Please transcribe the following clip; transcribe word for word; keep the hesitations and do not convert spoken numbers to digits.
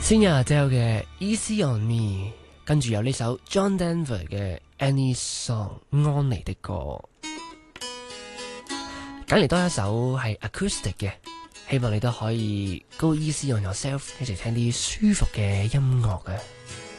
先有 Adele 嘅 Easy on Me， 跟住有呢首 John Denver 嘅 Any Song 安妮的歌，揀嚟多一首係 acoustic 嘅，希望你都可以 go easy on yourself， 一齊聽啲舒服嘅音樂啊！